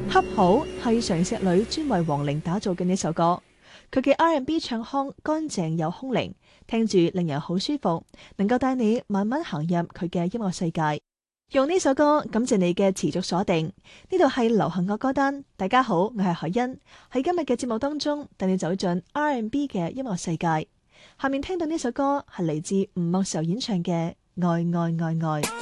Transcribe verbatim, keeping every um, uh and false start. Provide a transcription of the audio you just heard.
恰好係常石磊專為黃齡打造嘅呢首歌，佢嘅 R and B 唱腔乾淨又空靈，聽住令人好舒服，能夠帶你慢慢行入佢嘅音樂世界。用呢首歌感謝你嘅持續鎖定，呢度係流行樂歌單。大家好，我係海欣，喺今日嘅節目當中帶你走進 R and B 嘅音樂世界。下面聽到呢首歌係嚟自吳莫愁演唱嘅《愛愛愛愛》。